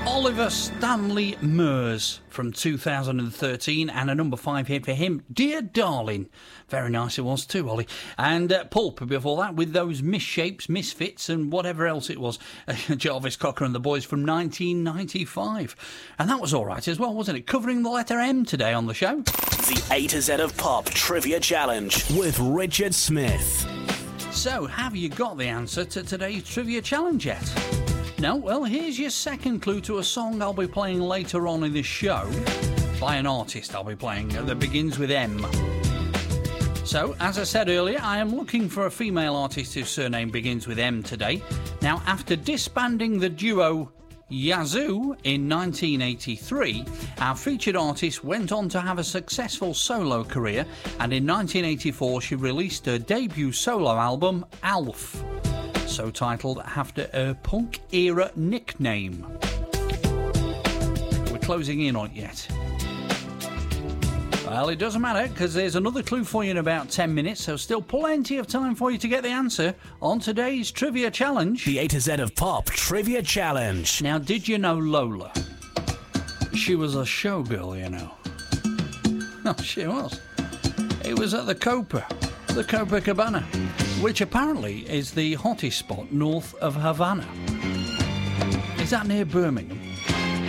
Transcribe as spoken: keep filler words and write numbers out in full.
Oliver Stanley Murs from two thousand thirteen, and a number five hit for him, Dear Darling. Very nice it was too, Ollie. And uh, Pulp before that with those Misshapes, Misfits and whatever else it was. Uh, Jarvis Cocker and the Boys from nineteen ninety-five. And that was all right as well, wasn't it? Covering the letter M today on the show. The A to Z of Pop Trivia Challenge with Richard Smith. So, have you got the answer to today's Trivia Challenge yet? No? Well, here's your second clue to a song I'll be playing later on in this show by an artist I'll be playing that begins with M. So, as I said earlier, I am looking for a female artist whose surname begins with M today. Now, after disbanding the duo Yazoo in nineteen eighty-three, our featured artist went on to have a successful solo career, and in nineteen eighty-four she released her debut solo album, Alf, so titled after her punk-era nickname. We're closing in on it yet. Well, it doesn't matter, because there's another clue for you in about ten minutes, so still plenty of time for you to get the answer on today's Trivia Challenge. The A to Z of Pop Trivia Challenge. Now, did you know Lola? She was a showgirl, you know. Oh, she was. It was at the Copa, the Copacabana, which apparently is the hottest spot north of Havana. Is that near Birmingham?